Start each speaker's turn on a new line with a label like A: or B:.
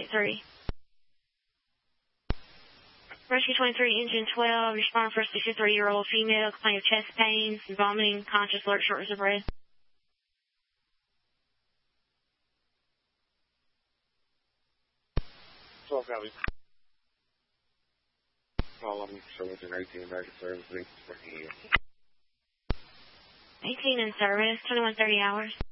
A: 3. Rescue 23, engine 12, respond for a 63-year-old female, complaint of chest pains, vomiting, conscious, alert, shortness of breath.
B: 12 copy. Call 11 for service and 18 back at service.
A: 18 in service, 21:30 hours.